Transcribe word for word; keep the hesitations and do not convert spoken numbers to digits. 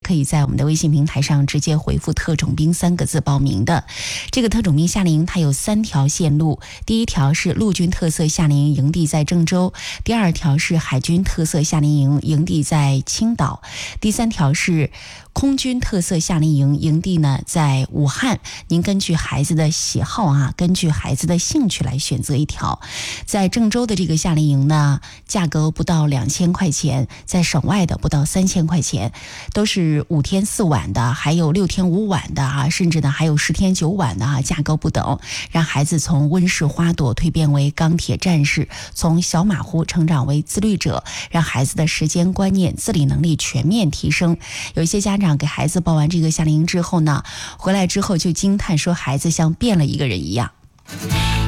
可以在我们的微信平台上直接回复特种兵三个字报名的。这个特种兵夏令营它有三条线路，第一条是陆军特色夏令营营地在郑州，第二条是海军特色夏令营营地在青岛，第三条是空军特色夏令营营地呢在武汉。您根据孩子的喜好啊，根据孩子的兴趣来选择一条。在郑州的这个夏令营呢，价格不到两千块钱，在省外的不到三千块钱，都是五天四晚的，还有六天五晚的啊，甚至呢还有十天九晚的啊，价格不等，让孩子从温室花朵蜕变为钢铁战士，从小马虎成长为自律者，让孩子的时间观念、自理能力全面提升。有一些家长给孩子报完这个夏令营之后呢，回来之后就惊叹说孩子像变了一个人一样。